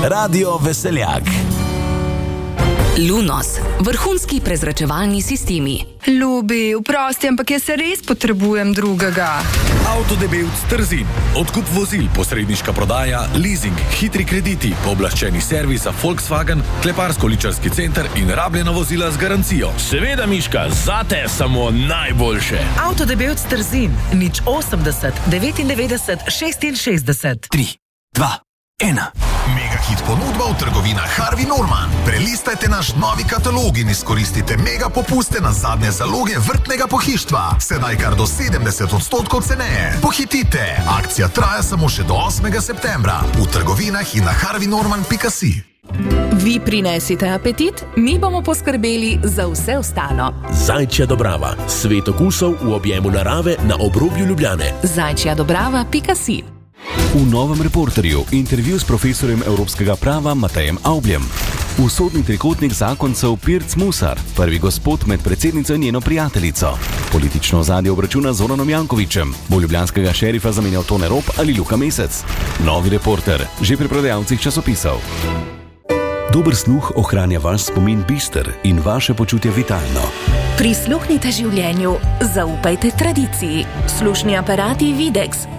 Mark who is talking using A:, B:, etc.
A: Radio Veseljak.
B: Lunos, vrhunski prezračevalni sistemi.
C: Ljubi, vprosti, ampak jaz se res potrebujem drugega.
D: Avtodebevc Trzin. Odkup vozil, posredniška prodaja, leasing, hitri krediti, pooblaščeni servis za Volkswagen, kleparsko-ličarski center in rabljena vozila z garancijo.
E: Seveda, Miška, zate samo najboljše.
F: Avtodebevc Trzin, 080 99 66.
A: 3, 2, 1.
G: Mega hit ponudba v trgovinah Harvey Norman. Prelistajte naš novi katalog in izkoristite mega popuste na zadnje zaloge vrtnega pohištva. Sedaj kar do 70% ceneje. Pohitite! Akcija traja samo še do 8. septembra. V trgovinah in na harveynorman.si.
H: Vi prinesite apetit, mi bomo poskrbeli za vse ostalo.
E: Zajčja Dobrava. Svet okusov v objemu narave na obrobju Ljubljane.
H: zajčjadobrava.si.
I: V novem Reporterju intervju s profesorjem evropskega prava Matejem Avbljem. V sodni trikotnik zakoncev Pirc Musar, prvi gospod med predsednico in njeno prijateljico. Politično ozadje obračuna z Zoranom Jankovićem, bo ljubljanskega šerifa zamenjal Tone Rop ali Luka Mesec. Novi Reporter, že pri prodajalcih časopisov. Dober sluh ohranja vaš spomin bister in vaše počutje vitalno.
H: Prisluhnite življenju, zaupajte tradiciji. Slušni aparati Videx